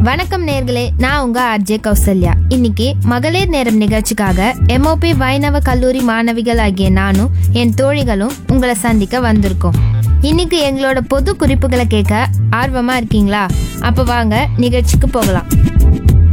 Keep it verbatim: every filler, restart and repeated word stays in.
வணக்கம் நேர்களே, நான் உங்க ஆர்ஜே கௌசல்யா. இன்னைக்கு மகளிர் நேரம் நிகழ்ச்சிக்காக எம்ஓபி வைணவ கல்லூரி மாணவிகள் ஆகிய நானும் என் தோழிகளும் உங்களை சந்திக்க வந்திருக்கோம். இன்னைக்கு எங்களோட பொது குறிப்புகளை கேட்க ஆர்வமா இருக்கீங்களா? அப்ப வாங்க நிகழ்ச்சிக்கு போகலாம்.